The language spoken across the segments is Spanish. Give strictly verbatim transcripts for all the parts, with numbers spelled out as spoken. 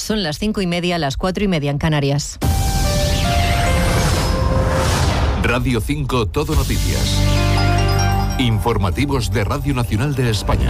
Son las cinco y media, las cuatro y media en Canarias. Radio cinco Todo Noticias. Informativos de Radio Nacional de España.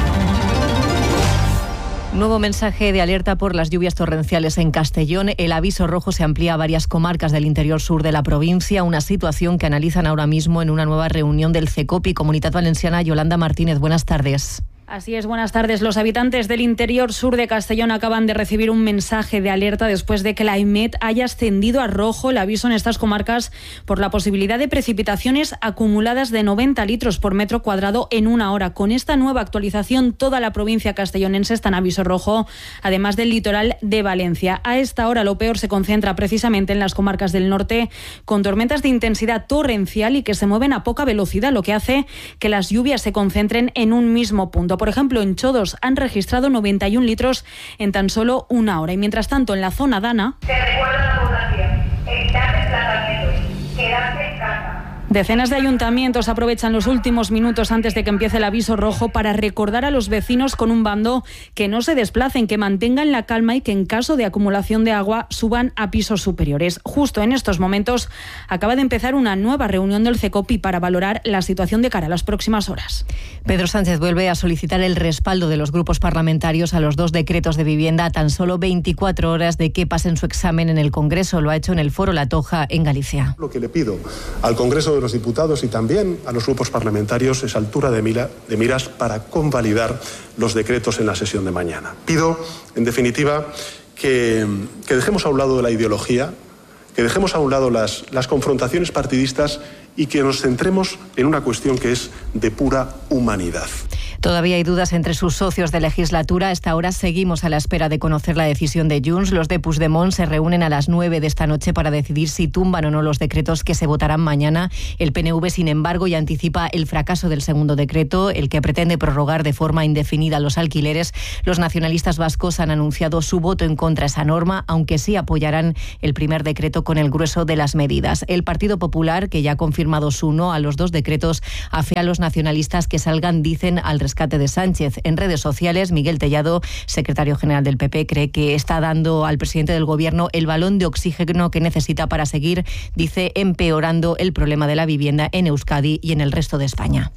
Nuevo mensaje de alerta por las lluvias torrenciales en Castellón. El aviso rojo se amplía a varias comarcas del interior sur de la provincia, una situación que analizan ahora mismo en una nueva reunión del CECOPI. Comunidad Valenciana. Yolanda Martínez, buenas tardes. Así es, buenas tardes. Los habitantes del interior sur de Castellón acaban de recibir un mensaje de alerta después de que la AEMET haya ascendido a rojo el aviso en estas comarcas por la posibilidad de precipitaciones acumuladas de noventa litros por metro cuadrado en una hora. Con esta nueva actualización, toda la provincia castellonense está en aviso rojo, además del litoral de Valencia. A esta hora lo peor se concentra precisamente en las comarcas del norte, con tormentas de intensidad torrencial y que se mueven a poca velocidad, lo que hace que las lluvias se concentren en un mismo punto. Por ejemplo, en Chodos han registrado noventa y un litros en tan solo una hora. Y mientras tanto, en la zona Dana... Se recuerda a la población, evitar desplazamientos, quedarse en casa. Decenas de ayuntamientos aprovechan los últimos minutos antes de que empiece el aviso rojo para recordar a los vecinos con un bando que no se desplacen, que mantengan la calma y que en caso de acumulación de agua suban a pisos superiores. Justo en estos momentos acaba de empezar una nueva reunión del CECOPI para valorar la situación de cara a las próximas horas. Pedro Sánchez vuelve a solicitar el respaldo de los grupos parlamentarios a los dos decretos de vivienda a tan solo veinticuatro horas de que pasen su examen en el Congreso. Lo ha hecho en el Foro La Toja, en Galicia. Lo que le pido al Congreso de los Diputados y también a los grupos parlamentarios es altura de, mira, de miras para convalidar los decretos en la sesión de mañana. Pido, en definitiva, que, que dejemos a un lado la ideología, que dejemos a un lado las, las confrontaciones partidistas y que nos centremos en una cuestión que es de pura humanidad. Todavía hay dudas entre sus socios de legislatura. A esta hora seguimos a la espera de conocer la decisión de Junts. Los de Puigdemont se reúnen a las nueve de esta noche para decidir si tumban o no los decretos que se votarán mañana. El P N V, sin embargo, ya anticipa el fracaso del segundo decreto, el que pretende prorrogar de forma indefinida los alquileres. Los nacionalistas vascos han anunciado su voto en contra de esa norma, aunque sí apoyarán el primer decreto con el grueso de las medidas. El Partido Popular, que ya ha confirmado su no a los dos decretos, afea a los nacionalistas que salgan, dicen, al rescate de Sánchez. En redes sociales, Miguel Tellado, secretario general del P P, cree que está dando al presidente del Gobierno el balón de oxígeno que necesita para seguir, dice, empeorando el problema de la vivienda en Euskadi y en el resto de España.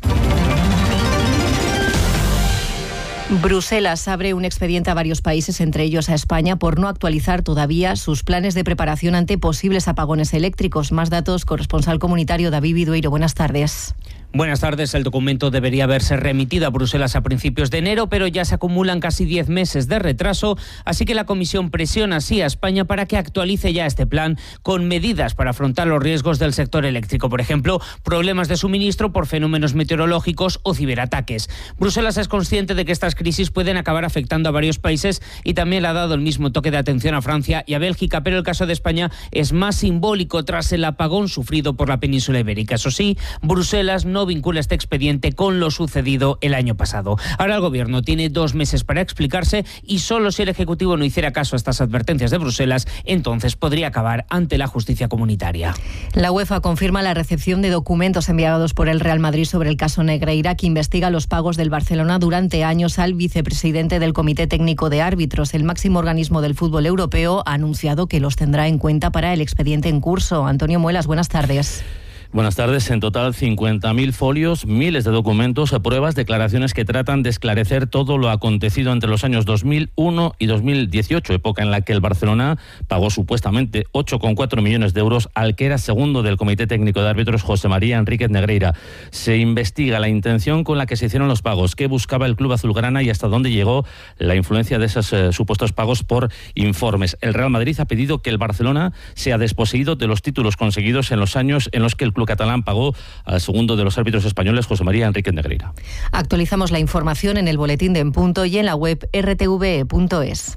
Bruselas abre un expediente a varios países, entre ellos a España, por no actualizar todavía sus planes de preparación ante posibles apagones eléctricos. Más datos, corresponsal comunitario David Vidueiro. Buenas tardes. Buenas tardes. El documento debería haberse remitido a Bruselas a principios de enero, pero ya se acumulan casi diez meses de retraso, así que la Comisión presiona así a España para que actualice ya este plan con medidas para afrontar los riesgos del sector eléctrico, por ejemplo, problemas de suministro por fenómenos meteorológicos o ciberataques. Bruselas es consciente de que estas crisis pueden acabar afectando a varios países y también le ha dado el mismo toque de atención a Francia y a Bélgica, pero el caso de España es más simbólico tras el apagón sufrido por la península ibérica. Eso sí, Bruselas no No vincula este expediente con lo sucedido el año pasado. Ahora el Gobierno tiene dos meses para explicarse y solo si el Ejecutivo no hiciera caso a estas advertencias de Bruselas, entonces podría acabar ante la justicia comunitaria. La UEFA confirma la recepción de documentos enviados por el Real Madrid sobre el caso Negreira, que investiga los pagos del Barcelona durante años al vicepresidente del Comité Técnico de Árbitros. El máximo organismo del fútbol europeo ha anunciado que los tendrá en cuenta para el expediente en curso. Antonio Muelas, buenas tardes. Buenas tardes. En total, cincuenta mil folios, miles de documentos, pruebas, declaraciones que tratan de esclarecer todo lo acontecido entre los años dos mil uno y dos mil dieciocho, época en la que el Barcelona pagó supuestamente ocho coma cuatro millones de euros al que era segundo del Comité Técnico de Árbitros, José María Enríquez Negreira. Se investiga la intención con la que se hicieron los pagos, qué buscaba el club azulgrana y hasta dónde llegó la influencia de esos eh, supuestos pagos por informes. El Real Madrid ha pedido que el Barcelona sea desposeído de los títulos conseguidos en los años en los que el club catalán pagó al segundo de los árbitros españoles, José María Enríquez Negreira. Actualizamos la información en el boletín de En Punto y en la web erre te ve punto es.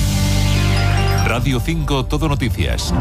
Radio cinco Todo Noticias.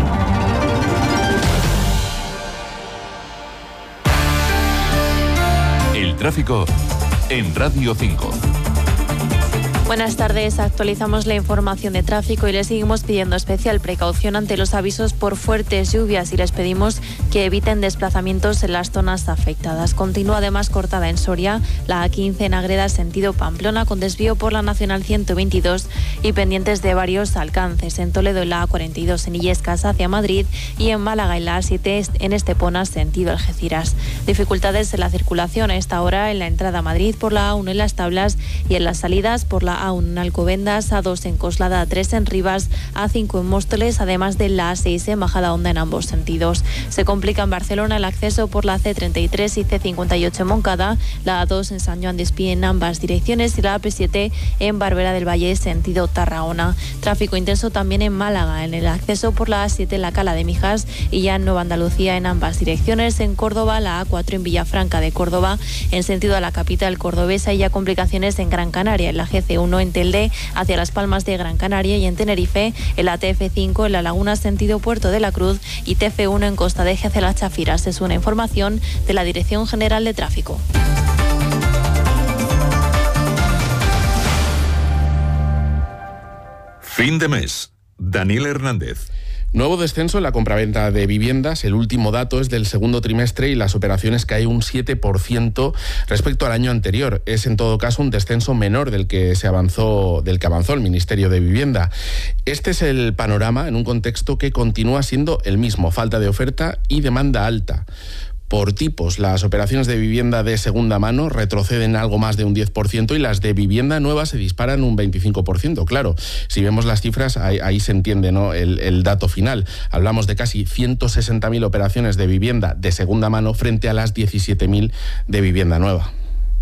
El tráfico en Radio cinco. Buenas tardes, actualizamos la información de tráfico y les seguimos pidiendo especial precaución ante los avisos por fuertes lluvias y les pedimos que eviten desplazamientos en las zonas afectadas. Continúa además cortada en Soria la A quince en Agreda sentido Pamplona con desvío por la Nacional ciento veintidós y pendientes de varios alcances. En Toledo en la A cuarenta y dos en Illescas hacia Madrid y en Málaga en la A siete en Estepona sentido Algeciras. Dificultades en la circulación a esta hora en la entrada a Madrid por la A uno en Las Tablas y en las salidas por la A uno en Alcobendas, A dos en Coslada, A tres en Rivas, A cinco en Móstoles, además de la A seis en Majadahonda en ambos sentidos. Se complica en Barcelona el acceso por la C treinta y tres y C cincuenta y ocho en Moncada, la A dos en San Joan de Espí en ambas direcciones y la A P siete en Barberá del Valle sentido Tarragona. Tráfico intenso también en Málaga, en el acceso por la A siete en la Cala de Mijas y ya en Nueva Andalucía en ambas direcciones. En Córdoba, la A cuatro en Villafranca de Córdoba en sentido a la capital cordobesa y ya complicaciones en Gran Canaria, en la G C uno en Telde hacia Las Palmas de Gran Canaria y en Tenerife, en la T F cinco en La Laguna sentido Puerto de la Cruz y T F uno en Costa de Eje hacia Las Chafiras. Es una información de la Dirección General de Tráfico. Fin de mes. Daniel Hernández. Nuevo descenso en la compraventa de viviendas. El último dato es del segundo trimestre y las operaciones caen un siete por ciento respecto al año anterior. Es en todo caso un descenso menor del que se avanzó, del que avanzó el Ministerio de Vivienda. Este es el panorama en un contexto que continúa siendo el mismo: falta de oferta y demanda alta. Por tipos, las operaciones de vivienda de segunda mano retroceden algo más de un diez por ciento y las de vivienda nueva se disparan un veinticinco por ciento. Claro, si vemos las cifras, ahí, ahí se entiende, ¿no?, el, el dato final. Hablamos de casi ciento sesenta mil operaciones de vivienda de segunda mano frente a las diecisiete mil de vivienda nueva.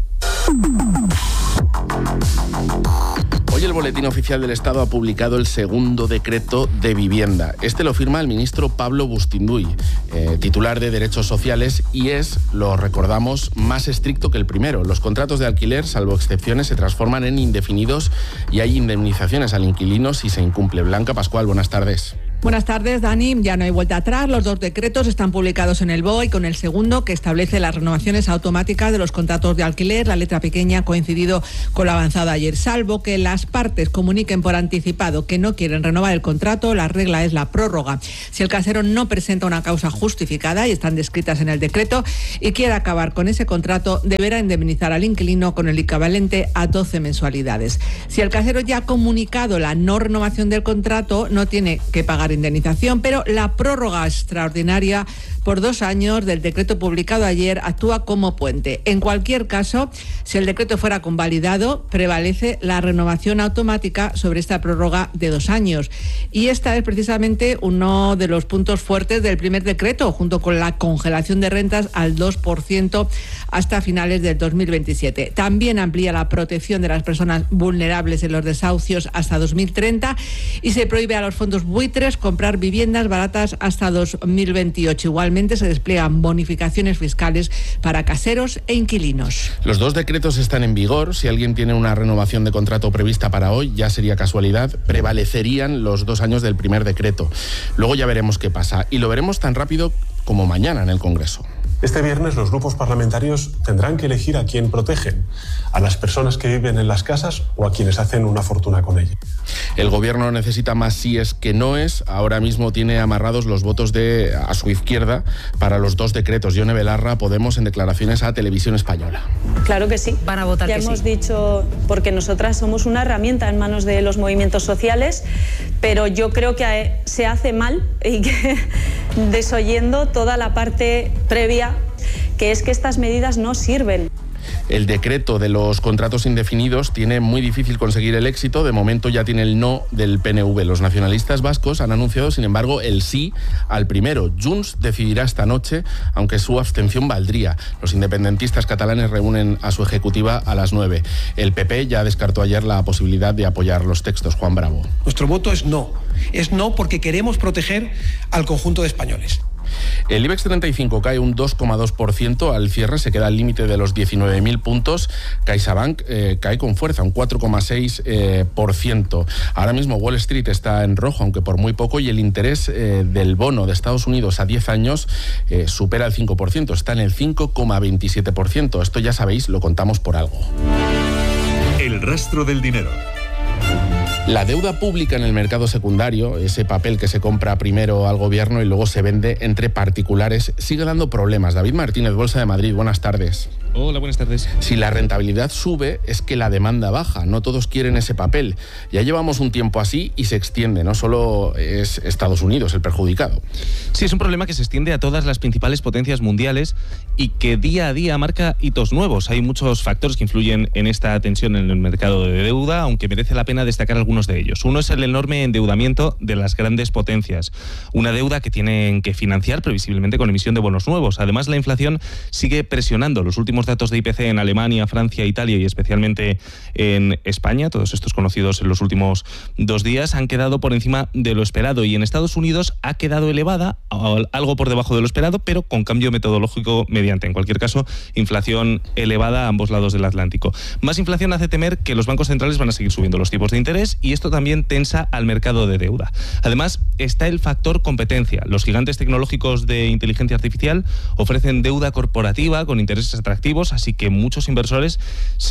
Hoy el Boletín Oficial del Estado ha publicado el segundo decreto de vivienda. Este lo firma el ministro Pablo Bustinduy, eh, titular de Derechos Sociales, y es, lo recordamos, más estricto que el primero. Los contratos de alquiler, salvo excepciones, se transforman en indefinidos y hay indemnizaciones al inquilino si se incumple. Blanca Pascual, buenas tardes. Buenas tardes, Dani. Ya no hay vuelta atrás. Los dos decretos están publicados en el B O E y con el segundo, que establece las renovaciones automáticas de los contratos de alquiler, la letra pequeña ha coincidido con lo avanzado ayer. Salvo que las partes comuniquen por anticipado que no quieren renovar el contrato, la regla es la prórroga. Si el casero no presenta una causa justificada, y están descritas en el decreto, y quiere acabar con ese contrato, deberá indemnizar al inquilino con el equivalente a doce mensualidades. Si el casero ya ha comunicado la no renovación del contrato, no tiene que pagar indemnización, pero la prórroga extraordinaria por dos años del decreto publicado ayer actúa como puente. En cualquier caso, si el decreto fuera convalidado, prevalece la renovación automática sobre esta prórroga de dos años. Y esta es precisamente uno de los puntos fuertes del primer decreto, junto con la congelación de rentas al dos por ciento hasta finales del dos mil veintisiete. También amplía la protección de las personas vulnerables en los desahucios hasta dos mil treinta y se prohíbe a los fondos buitres comprar viviendas baratas hasta dos mil veintiocho. Igualmente se despliegan bonificaciones fiscales para caseros e inquilinos. Los dos decretos están en vigor. Si alguien tiene una renovación de contrato prevista para hoy, ya sería casualidad, prevalecerían los dos años del primer decreto. Luego ya veremos qué pasa. Y lo veremos tan rápido como mañana en el Congreso. Este viernes los grupos parlamentarios tendrán que elegir a quién protegen, a las personas que viven en las casas o a quienes hacen una fortuna con ellas. El gobierno necesita más síes que noes. Ahora mismo tiene amarrados los votos de a su izquierda para los dos decretos. Yone Belarra, Podemos, en declaraciones a Televisión Española. Claro que sí. Van a votar ya que hemos sí. dicho, porque nosotras somos una herramienta en manos de los movimientos sociales, pero yo creo que se hace mal y que desoyendo toda la parte previa, que es que estas medidas no sirven. El decreto de los contratos indefinidos tiene muy difícil conseguir el éxito. De momento ya tiene el no del P N V. Los nacionalistas vascos han anunciado, sin embargo, el sí al primero. Junts decidirá esta noche, aunque su abstención valdría. Los independentistas catalanes reúnen a su ejecutiva a las nueve. El P P ya descartó ayer la posibilidad de apoyar los textos. Juan Bravo. Nuestro voto es no. Es no porque queremos proteger al conjunto de españoles. El IBEX treinta y cinco cae un dos coma dos por ciento al cierre, se queda al límite de los diecinueve mil puntos. CaixaBank eh, cae con fuerza, un cuatro coma seis por ciento. Ahora mismo Wall Street está en rojo, aunque por muy poco, y el interés eh, del bono de Estados Unidos a diez años eh, supera el cinco por ciento, está en el cinco coma veintisiete por ciento. Esto ya sabéis, lo contamos por algo. El rastro del dinero. La deuda pública en el mercado secundario, ese papel que se compra primero al gobierno y luego se vende entre particulares, sigue dando problemas. David Martínez, Bolsa de Madrid, buenas tardes. Hola, buenas tardes. Si la rentabilidad sube, es que la demanda baja. No todos quieren ese papel. Ya llevamos un tiempo así y se extiende. No solo es Estados Unidos el perjudicado. Sí, es un problema que se extiende a todas las principales potencias mundiales y que día a día marca hitos nuevos. Hay muchos factores que influyen en esta tensión en el mercado de deuda, aunque merece la pena destacar algunos de ellos. Uno es el enorme endeudamiento de las grandes potencias. Una deuda que tienen que financiar previsiblemente con emisión de bonos nuevos. Además, la inflación sigue presionando. Los últimos datos de I P C en Alemania, Francia, Italia y especialmente en España, todos estos conocidos en los últimos dos días, han quedado por encima de lo esperado, y en Estados Unidos ha quedado elevada, algo por debajo de lo esperado, pero con cambio metodológico mediante. En cualquier caso, inflación elevada a ambos lados del Atlántico. Más inflación hace temer que los bancos centrales van a seguir subiendo los tipos de interés, y esto también tensa al mercado de deuda. Además, está el factor competencia. Los gigantes tecnológicos de inteligencia artificial ofrecen deuda corporativa con intereses atractivos, así que muchos inversores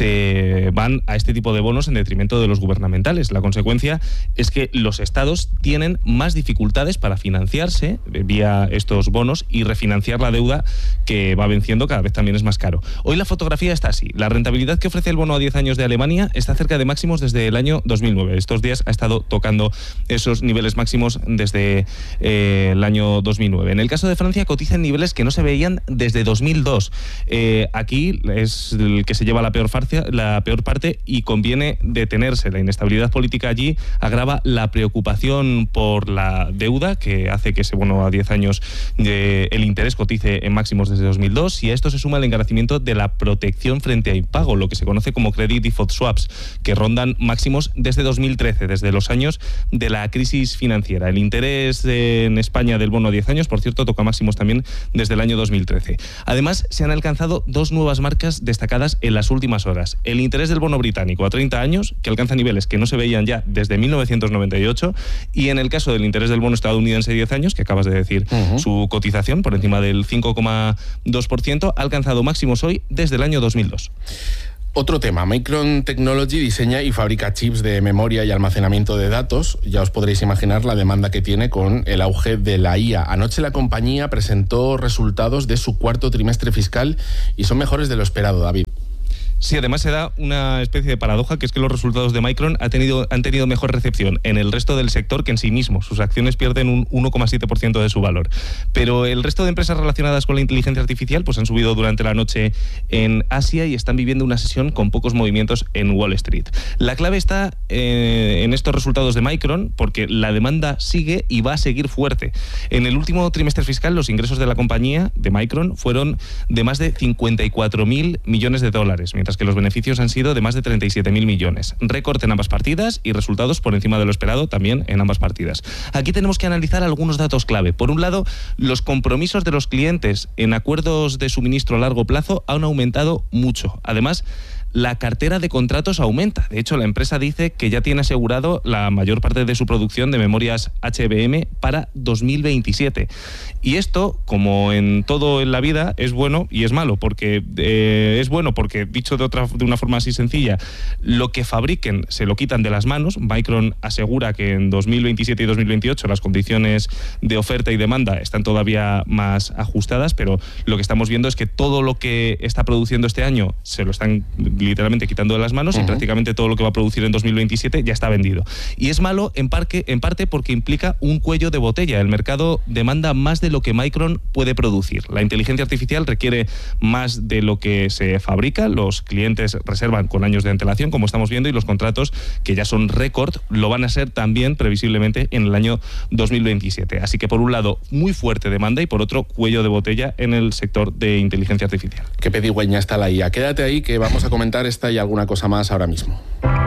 se van a este tipo de bonos en detrimento de los gubernamentales. La consecuencia es que los estados tienen más dificultades para financiarse vía estos bonos y refinanciar la deuda que va venciendo cada vez también es más caro. Hoy la fotografía está así. La rentabilidad que ofrece el bono a diez años de Alemania está cerca de máximos desde el año dos mil nueve. Estos días ha estado tocando esos niveles máximos desde eh, el año dos mil nueve. En el caso de Francia cotiza en niveles que no se veían desde dos mil dos. Eh, aquí es el que se lleva la peor, farcia, la peor parte y conviene detenerse. La inestabilidad política allí agrava la preocupación por la deuda, que hace que ese bono a diez años de, el interés cotice en máximos desde dos mil dos, y a esto se suma el encarecimiento de la protección frente a impago, lo que se conoce como credit default swaps, que rondan máximos desde dos mil trece, desde los años de la crisis financiera. El interés en España del bono a diez años, por cierto, toca máximos también desde el año dos mil trece. Además, se han alcanzado dos nuevas marcas destacadas en las últimas horas. El interés del bono británico a treinta años, que alcanza niveles que no se veían ya desde mil novecientos noventa y ocho, y en el caso del interés del bono estadounidense diez años, que acabas de decir, uh-huh. su cotización por encima del cinco coma dos por ciento, ha alcanzado máximos hoy desde el año dos mil dos. Otro tema, Micron Technology diseña y fabrica chips de memoria y almacenamiento de datos. Ya os podréis imaginar la demanda que tiene con el auge de la I A. Anoche la compañía presentó resultados de su cuarto trimestre fiscal y son mejores de lo esperado, David. Sí, además se da una especie de paradoja, que es que los resultados de Micron ha tenido, han tenido mejor recepción en el resto del sector que en sí mismo. Sus acciones pierden un uno coma siete por ciento de su valor. Pero el resto de empresas relacionadas con la inteligencia artificial pues han subido durante la noche en Asia y están viviendo una sesión con pocos movimientos en Wall Street. La clave está eh, en estos resultados de Micron, porque la demanda sigue y va a seguir fuerte. En el último trimestre fiscal, los ingresos de la compañía, de Micron, fueron de más de cincuenta y cuatro mil millones de dólares, mientras que los beneficios han sido de más de treinta y siete mil millones. Récord en ambas partidas y resultados por encima de lo esperado también en ambas partidas. Aquí tenemos que analizar algunos datos clave. Por un lado, los compromisos de los clientes en acuerdos de suministro a largo plazo han aumentado mucho. Además, la cartera de contratos aumenta. De hecho, la empresa dice que ya tiene asegurado la mayor parte de su producción de memorias H B M para dos mil veintisiete. Y esto, como en todo en la vida, es bueno y es malo, porque eh, es bueno porque, dicho de otra de una forma así sencilla, lo que fabriquen se lo quitan de las manos. Micron asegura que en dos mil veintisiete y dos mil veintiocho las condiciones de oferta y demanda están todavía más ajustadas, pero lo que estamos viendo es que todo lo que está produciendo este año se lo están literalmente quitando de las manos, uh-huh. y prácticamente todo lo que va a producir en dos mil veintisiete ya está vendido. Y es malo en, parque, en parte porque implica un cuello de botella. El mercado demanda más de lo que Micron puede producir. La inteligencia artificial requiere más de lo que se fabrica. Los clientes reservan con años de antelación, como estamos viendo, y los contratos, que ya son récord, lo van a ser también previsiblemente en el año dos mil veintisiete. Así que por un lado, muy fuerte demanda, y por otro, cuello de botella en el sector de inteligencia artificial. Qué pedigüeña está la I A. Quédate ahí que vamos a comentar esta y alguna cosa más ahora mismo.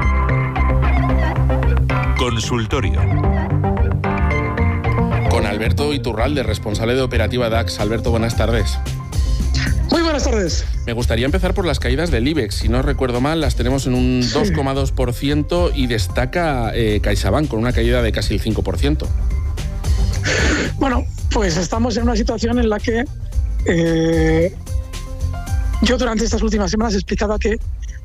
Consultorio. Con Alberto Iturralde, responsable de operativa DAX. Alberto, buenas tardes. Muy buenas tardes. Me gustaría empezar por las caídas del IBEX. Si no recuerdo mal, las tenemos en un sí. dos coma dos por ciento y destaca eh, CaixaBank con una caída de casi el cinco por ciento. Bueno, pues estamos en una situación en la que eh, yo durante estas últimas semanas explicaba que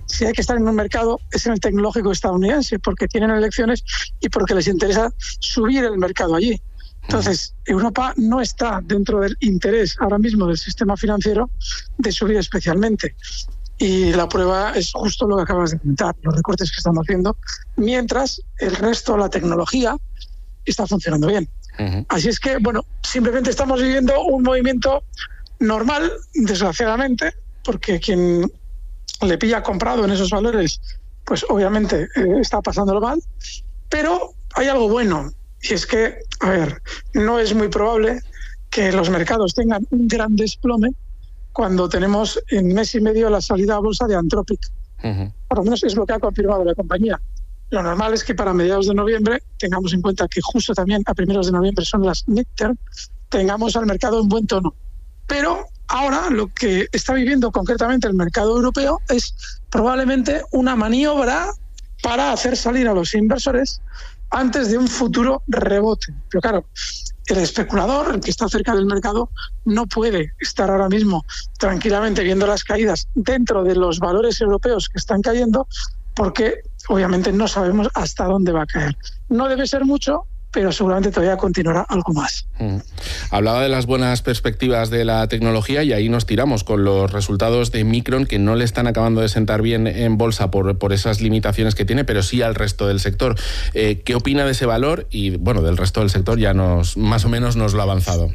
si hay que estar en un mercado es en el tecnológico estadounidense, porque tienen elecciones y porque les interesa subir el mercado allí. Entonces, Europa no está dentro del interés ahora mismo del sistema financiero de subir especialmente. Y la prueba es justo lo que acabas de comentar, los recortes que estamos haciendo, mientras el resto, la tecnología, está funcionando bien. Uh-huh. Así es que, bueno, simplemente estamos viviendo un movimiento normal, desgraciadamente, porque quien le pilla comprado en esos valores, pues obviamente eh, está pasándolo mal, pero hay algo bueno. Y es que, a ver, no es muy probable que los mercados tengan un gran desplome cuando tenemos en mes y medio la salida a bolsa de Anthropic. Uh-huh. Por lo menos es lo que ha confirmado la compañía. Lo normal es que para mediados de noviembre, tengamos en cuenta que justo también a primeros de noviembre son las midterm, tengamos al mercado en buen tono. Pero ahora lo que está viviendo concretamente el mercado europeo es probablemente una maniobra para hacer salir a los inversores antes de un futuro rebote. Pero claro, el especulador, el que está cerca del mercado, no puede estar ahora mismo tranquilamente viendo las caídas dentro de los valores europeos que están cayendo, porque obviamente no sabemos hasta dónde va a caer. No debe ser mucho, pero seguramente todavía continuará algo más. Mm. Hablaba de las buenas perspectivas de la tecnología y ahí nos tiramos con los resultados de Micron, que no le están acabando de sentar bien en bolsa por, por esas limitaciones que tiene, pero sí al resto del sector. Eh, ¿Qué opina de ese valor? Y bueno, del resto del sector ya nos más o menos nos lo ha avanzado.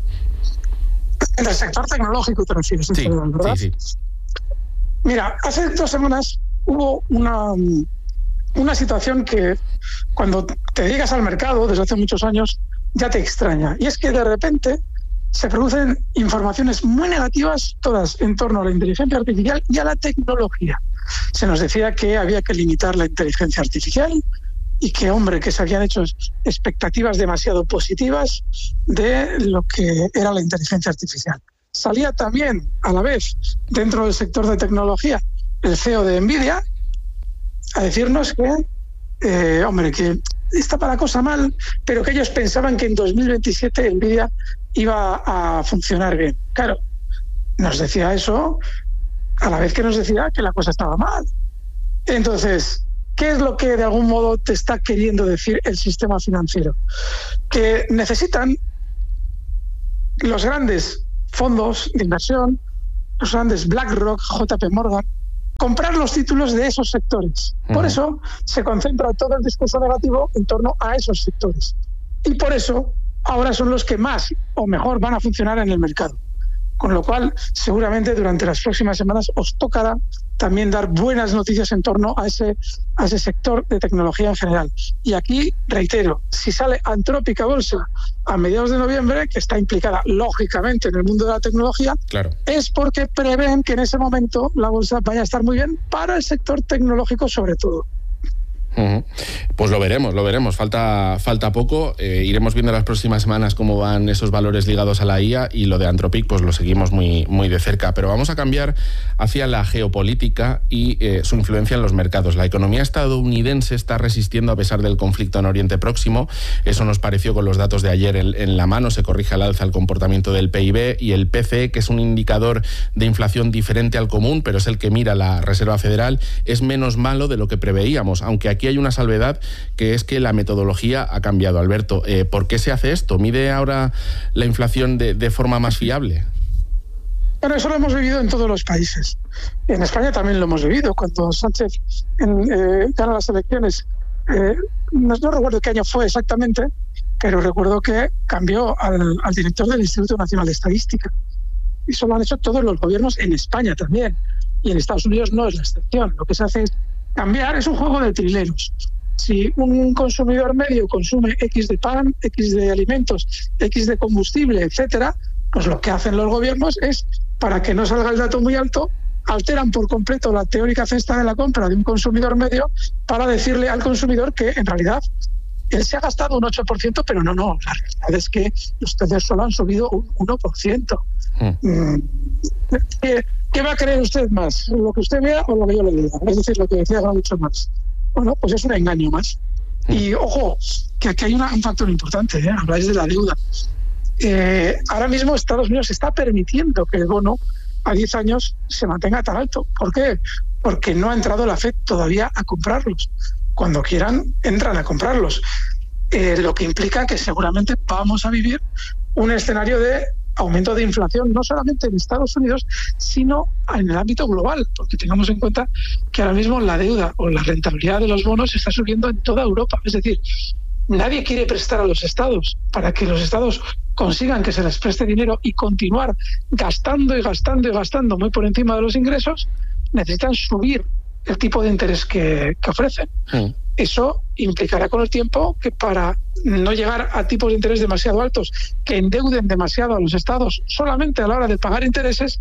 Del sector tecnológico te refieres, sí, ¿verdad? Sí, sí. Mira, hace dos semanas hubo una... Una situación que cuando te dedicas al mercado desde hace muchos años ya te extraña. Y es que de repente se producen informaciones muy negativas, todas en torno a la inteligencia artificial y a la tecnología. Se nos decía que había que limitar la inteligencia artificial y que, hombre, que se habían hecho expectativas demasiado positivas de lo que era la inteligencia artificial. Salía también, a la vez, dentro del sector de tecnología, el C E O de Nvidia, a decirnos que, eh, hombre, que está para la cosa mal, pero que ellos pensaban que en dos mil veintisiete Nvidia iba a funcionar bien. Claro, nos decía eso a la vez que nos decía que la cosa estaba mal. Entonces, ¿qué es lo que de algún modo te está queriendo decir el sistema financiero? Que necesitan los grandes fondos de inversión, los grandes BlackRock, J P Morgan, comprar los títulos de esos sectores. Por eso se concentra todo el discurso negativo en torno a esos sectores. Y por eso ahora son los que más o mejor van a funcionar en el mercado. Con lo cual, seguramente durante las próximas semanas os tocará también dar buenas noticias en torno a ese, a ese sector de tecnología en general. Y aquí, reitero, si sale Anthropic a bolsa a mediados de noviembre, que está implicada lógicamente en el mundo de la tecnología, claro, es porque prevén que en ese momento la bolsa vaya a estar muy bien para el sector tecnológico sobre todo. Uh-huh. Pues lo veremos, lo veremos. Falta, falta poco. Eh, iremos viendo las próximas semanas cómo van esos valores ligados a la I A, y lo de Anthropic pues lo seguimos muy, muy de cerca. Pero vamos a cambiar hacia la geopolítica y eh, su influencia en los mercados. La economía estadounidense está resistiendo a pesar del conflicto en Oriente Próximo. Eso nos pareció con los datos de ayer en, en la mano. Se corrige al alza el comportamiento del P I B y el P C E, que es un indicador de inflación diferente al común, pero es el que mira la Reserva Federal, es menos malo de lo que preveíamos, aunque aquí Aquí hay una salvedad, que es que la metodología ha cambiado. Alberto, eh, ¿por qué se hace esto? ¿Mide ahora la inflación de, de forma más fiable? Bueno, eso lo hemos vivido en todos los países. En España también lo hemos vivido. Cuando Sánchez en, eh, gana las elecciones, eh, no, no recuerdo qué año fue exactamente, pero recuerdo que cambió al, al director del Instituto Nacional de Estadística. Y eso lo han hecho todos los gobiernos en España también. Y en Estados Unidos no es la excepción. Lo que se hace es cambiar, es un juego de trileros. Si un consumidor medio consume X de pan, X de alimentos, X de combustible, etcétera, pues lo que hacen los gobiernos es, para que no salga el dato muy alto, alteran por completo la teórica cesta de la compra de un consumidor medio para decirle al consumidor que en realidad él se ha gastado un ocho por ciento, pero no, no, la realidad es que ustedes solo han subido un uno por ciento. Mm. ¿Qué, ¿Qué va a creer usted más? ¿Lo que usted vea o lo que yo le diga? Es decir, lo que decía mucho más. Bueno, pues es un engaño más. Y ojo, que aquí hay una, un factor importante, ¿eh? Habláis de la deuda. Eh, ahora mismo Estados Unidos está permitiendo que el bono a diez años se mantenga tan alto. ¿Por qué? porque no ha entrado la Fed todavía a comprarlos. Cuando quieran, entran a comprarlos. Eh, lo que implica que seguramente vamos a vivir un escenario de aumento de inflación, no solamente en Estados Unidos, sino en el ámbito global, porque tengamos en cuenta que ahora mismo la deuda o la rentabilidad de los bonos está subiendo en toda Europa. Es decir, nadie quiere prestar a los estados. Para que los estados consigan que se les preste dinero y continuar gastando y gastando y gastando muy por encima de los ingresos, necesitan subir el tipo de interés que, que ofrecen. Sí. Eso implicará con el tiempo que para no llegar a tipos de interés demasiado altos, que endeuden demasiado a los estados solamente a la hora de pagar intereses,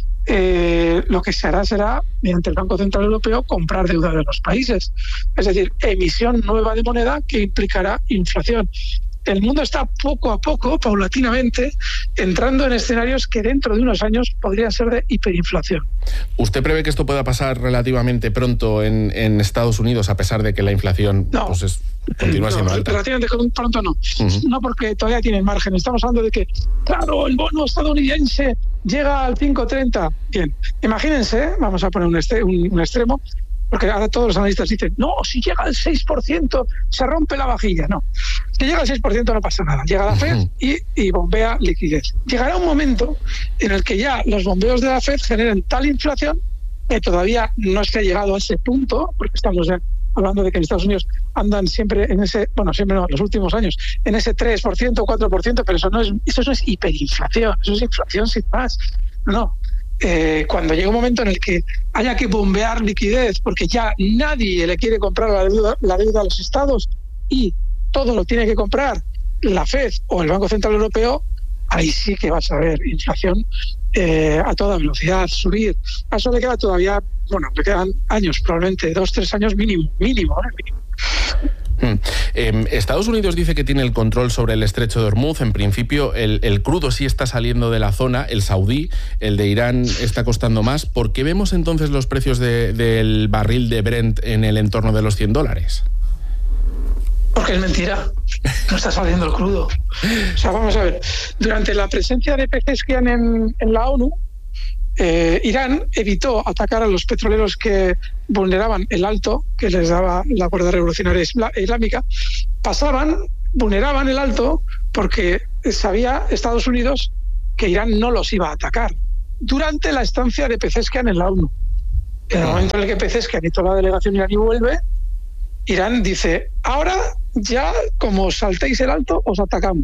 eh, lo que se hará será, mediante el Banco Central Europeo, comprar deuda de los países. Es decir, emisión nueva de moneda que implicará inflación. El mundo está poco a poco, paulatinamente, entrando en escenarios que dentro de unos años podrían ser de hiperinflación. ¿Usted prevé que esto pueda pasar relativamente pronto en, en Estados Unidos, a pesar de que la inflación no, pues es, continúa siendo no, alta? Relativamente pronto no. Uh-huh. No, porque todavía tienen margen. Estamos hablando de que, claro, el bono estadounidense llega al cinco coma treinta. Bien, imagínense, vamos a poner un, este, un, un extremo, porque ahora todos los analistas dicen, no, si llega al seis por ciento se rompe la vajilla. No, si llega al seis por ciento no pasa nada. Llega la Fed y, y bombea liquidez. Llegará un momento en el que ya los bombeos de la Fed generen tal inflación que todavía no es que ha llegado a ese punto, porque estamos ya hablando de que en Estados Unidos andan siempre en ese, bueno, siempre no, en los últimos años, en ese tres por ciento, cuatro por ciento, pero eso no es, eso no es hiperinflación, eso es inflación sin más. No. Eh, cuando llega un momento en el que haya que bombear liquidez porque ya nadie le quiere comprar la deuda, la deuda a los estados y todo lo tiene que comprar la Fed o el Banco Central Europeo, ahí sí que vas a ver inflación eh, a toda velocidad, subir. A eso le queda todavía, bueno, le quedan años, probablemente dos, tres años mínimo, mínimo, ¿eh? mínimo. Hmm. Eh, Estados Unidos dice que tiene el control sobre el estrecho de Hormuz. En principio, el, el crudo sí está saliendo de la zona, el saudí, el de Irán está costando más. ¿Por qué vemos entonces los precios de, del barril de Brent en el entorno de los cien dólares? Porque es mentira, no está saliendo el crudo. O sea, vamos a ver, durante la presencia de Pezeshkian en, en la ONU, Eh, Irán evitó atacar a los petroleros que vulneraban el alto que les daba la Guardia Revolucionaria Islámica. Pasaban, vulneraban el alto porque sabía Estados Unidos que Irán no los iba a atacar durante la estancia de Pezeshkian en la ONU. En el momento en el que Pezeshkian y toda la delegación iraní vuelve, Irán dice, ahora ya como saltéis el alto os atacamos.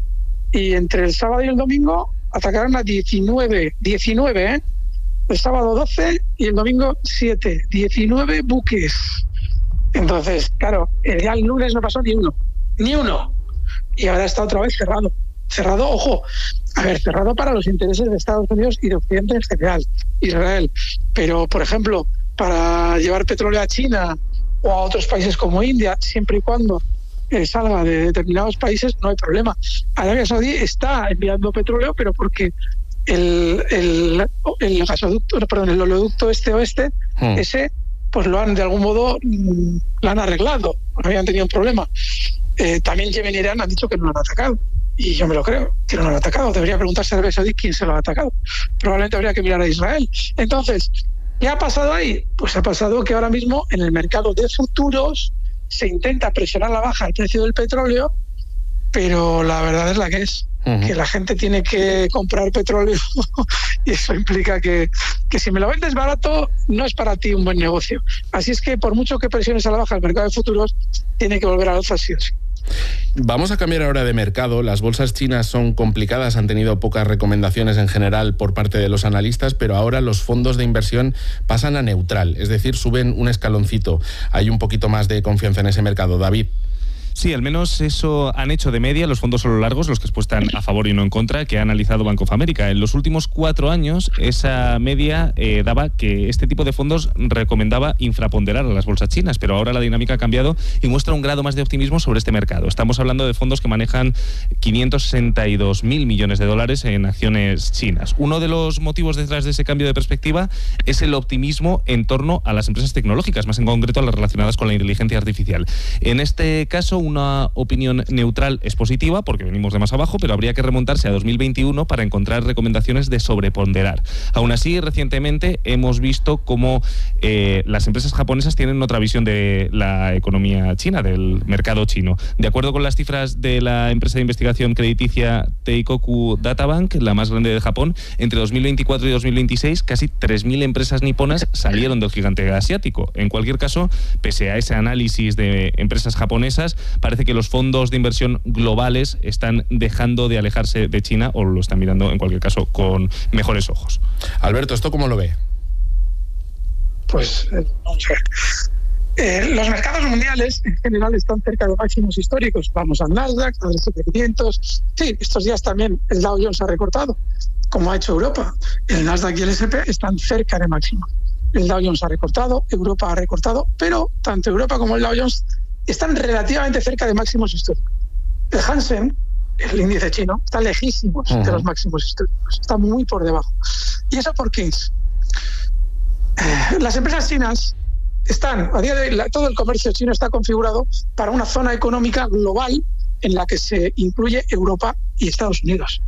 Y entre el sábado y el domingo atacaron a diecinueve, diecinueve, ¿eh? El sábado doce y el domingo siete, diecinueve buques. Entonces, claro, el día el lunes no pasó ni uno, ni uno. Y ahora está otra vez cerrado. Cerrado, ojo, a ver, cerrado para los intereses de Estados Unidos y de Occidente en general, Israel. Pero, por ejemplo, para llevar petróleo a China o a otros países como India, siempre y cuando Eh, salga de determinados países, no hay problema. Arabia Saudí está enviando petróleo, pero porque el, el, el gasoducto, perdón, el oleoducto este-oeste, hmm. ese, pues lo han de algún modo, mmm, lo han arreglado, no habían tenido un problema. Eh, también Yemen y Irán han dicho que no lo han atacado, y yo me lo creo, que no lo han atacado. Debería preguntarse a Arabia Saudí quién se lo ha atacado. Probablemente habría que mirar a Israel. Entonces, ¿qué ha pasado ahí? Pues ha pasado que ahora mismo en el mercado de futuros se intenta presionar la baja el precio del petróleo, pero la verdad es la que es, uh-huh. que la gente tiene que comprar petróleo y eso implica que, que si me lo vendes barato no es para ti un buen negocio. Así es que por mucho que presiones a la baja el mercado de futuros, tiene que volver a alza sí o sí. Vamos a cambiar ahora de mercado. Las bolsas chinas son complicadas, han tenido pocas recomendaciones en general por parte de los analistas, pero ahora los fondos de inversión pasan a neutral, es decir, suben un escaloncito. Hay un poquito más de confianza en ese mercado. David. Sí, al menos eso han hecho de media los fondos solo largos, los que están a favor y no en contra, que ha analizado Bank of America. En los últimos cuatro años, esa media eh, daba que este tipo de fondos recomendaba infraponderar a las bolsas chinas, pero ahora la dinámica ha cambiado y muestra un grado más de optimismo sobre este mercado. Estamos hablando de fondos que manejan quinientos sesenta y dos mil millones de dólares en acciones chinas. Uno de los motivos detrás de ese cambio de perspectiva es el optimismo en torno a las empresas tecnológicas, más en concreto a las relacionadas con la inteligencia artificial. En este caso, un una opinión neutral es positiva, porque venimos de más abajo, pero habría que remontarse a dos mil veintiuno para encontrar recomendaciones de sobreponderar. Aún así, recientemente hemos visto cómo eh, las empresas japonesas tienen otra visión de la economía china, del mercado chino. De acuerdo con las cifras de la empresa de investigación crediticia Teikoku Databank, la más grande de Japón, entre dos mil veinticuatro y dos mil veintiséis, casi tres mil empresas niponas salieron del gigante asiático. En cualquier caso, pese a ese análisis de empresas japonesas, parece que los fondos de inversión globales están dejando de alejarse de China, o lo están mirando en cualquier caso con mejores ojos. Alberto, ¿esto cómo lo ve? Pues eh, vamos a ver. Eh, los mercados mundiales en general están cerca de máximos históricos. Vamos al Nasdaq, al ese and pe quinientos. Sí, estos días también el Dow Jones ha recortado, como ha hecho Europa. El Nasdaq y el ese and pe están cerca de máximos. El Dow Jones ha recortado, Europa ha recortado, pero tanto Europa como el Dow Jones están relativamente cerca de máximos históricos. El Hansen, el índice chino, está lejísimos uh-huh. de los máximos históricos. Está muy por debajo. ¿Y eso por qué es? Eh, las empresas chinas están, a día de hoy, la, todo el comercio chino está configurado para una zona económica global en la que se incluye Europa y Estados Unidos.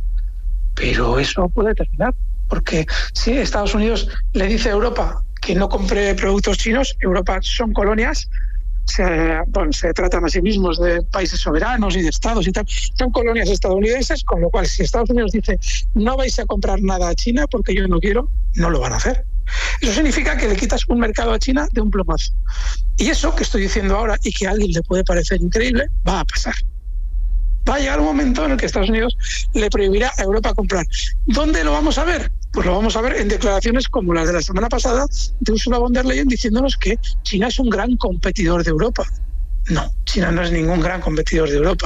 Pero eso puede terminar, porque si Estados Unidos le dice a Europa que no compre productos chinos, Europa son colonias, se, bueno, se tratan a sí mismos de países soberanos y de estados y tal, son colonias estadounidenses, con lo cual si Estados Unidos dice no vais a comprar nada a China porque yo no quiero, no lo van a hacer. Eso significa que le quitas un mercado a China de un plumazo. Y eso que estoy diciendo ahora y que a alguien le puede parecer increíble, va a pasar. Va a llegar un momento en el que Estados Unidos le prohibirá a Europa comprar. ¿Dónde lo vamos a ver? Pues lo vamos a ver en declaraciones como las de la semana pasada de Ursula von der Leyen diciéndonos que China es un gran competidor de Europa. No, China no es ningún gran competidor de Europa.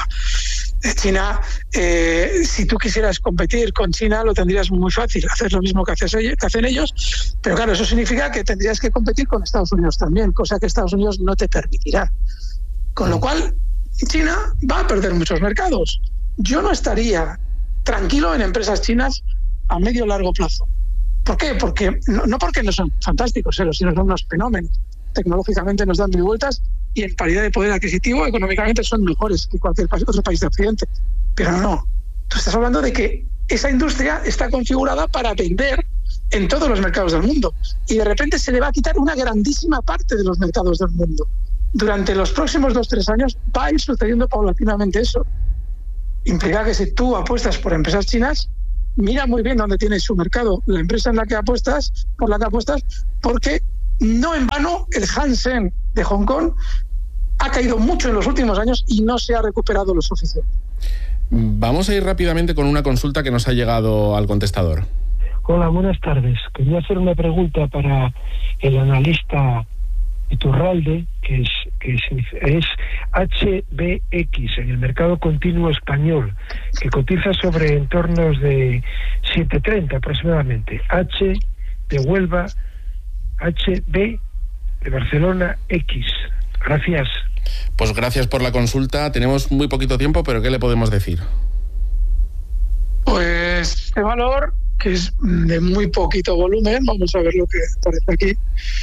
China, eh, si tú quisieras competir con China, lo tendrías muy fácil, hacer lo mismo que, haces, que hacen ellos, pero claro, eso significa que tendrías que competir con Estados Unidos también, cosa que Estados Unidos no te permitirá. Con lo cual, China va a perder muchos mercados. Yo no estaría tranquilo en empresas chinas a medio o largo plazo. ¿Por qué? Porque no, no porque no son fantásticos, sino son unos fenómenos. Tecnológicamente nos dan mil vueltas y en paridad de poder adquisitivo económicamente son mejores que cualquier país, otro país de Occidente. Pero no, tú estás hablando de que esa industria está configurada para vender en todos los mercados del mundo y de repente se le va a quitar una grandísima parte de los mercados del mundo. Durante los próximos dos o tres años va a ir sucediendo paulatinamente eso. Implica que si tú apuestas por empresas chinas, mira muy bien dónde tiene su mercado la empresa en la que apuestas, por la que apuestas, porque no en vano el Hansen de Hong Kong ha caído mucho en los últimos años y no se ha recuperado lo suficiente. Vamos a ir rápidamente con una consulta que nos ha llegado al contestador. Hola, buenas tardes. Quería hacer una pregunta para el analista Iturralde, que es, que es, es H B X en el mercado continuo español, que cotiza sobre entornos de siete treinta aproximadamente. H de Huelva, H B de Barcelona, X. Gracias. Pues gracias por la consulta. Tenemos muy poquito tiempo, pero ¿qué le podemos decir? Pues este valor, que es de muy poquito volumen, vamos a ver lo que aparece aquí.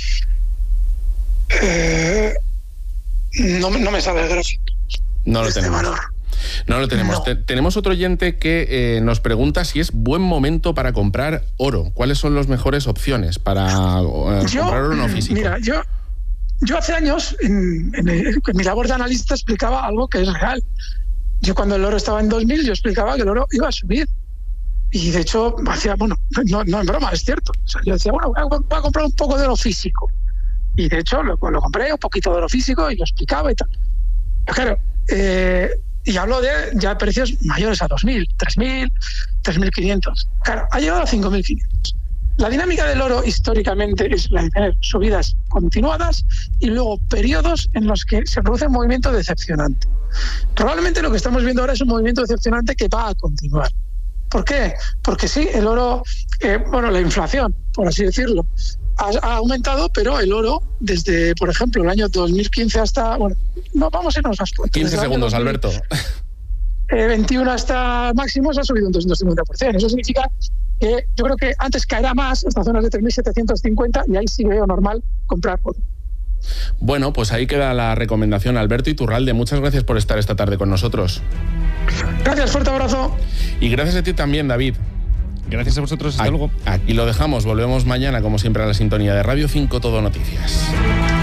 Eh, no, no me sale el gráfico. No lo este tenemos. Valor. No lo tenemos. No. Te, tenemos otro oyente que eh, nos pregunta si es buen momento para comprar oro. ¿Cuáles son las mejores opciones para eh, yo, comprar oro no físico? Mira, yo, yo hace años, en, en, en mi labor de analista, explicaba algo que es real. Yo cuando el oro estaba en dos mil, yo explicaba que el oro iba a subir. Y de hecho, hacía, bueno, no, no en broma, es cierto. O sea, yo decía, bueno, voy a comprar un poco de oro físico. Y de hecho lo, lo compré, un poquito de oro físico, y lo explicaba y tal. Pero claro, eh, y hablo de ya precios mayores a dos mil, tres mil, tres mil quinientos. Claro, ha llegado a cinco mil quinientos. La dinámica del oro históricamente es la de tener subidas continuadas y luego periodos en los que se produce un movimiento decepcionante. Probablemente lo que estamos viendo ahora es un movimiento decepcionante que va a continuar. ¿Por qué? Porque sí, el oro, eh, bueno, la inflación, por así decirlo, ha, ha aumentado, pero el oro, desde, por ejemplo, el año dos mil quince hasta, bueno, no, vamos a irnos más pronto. quince segundos, dos mil, Alberto. Eh, veintiuno hasta máximos ha subido un doscientos cincuenta por ciento. Eso significa que yo creo que antes caerá más hasta zonas de tres mil setecientos cincuenta y ahí sí veo normal comprar oro. Bueno, pues ahí queda la recomendación. Alberto Iturralde, muchas gracias por estar esta tarde con nosotros. Gracias, fuerte abrazo. Y gracias a ti también, David. Gracias a vosotros, hasta aquí, luego. Aquí lo dejamos, volvemos mañana, como siempre, a la sintonía de Radio cinco Todo Noticias.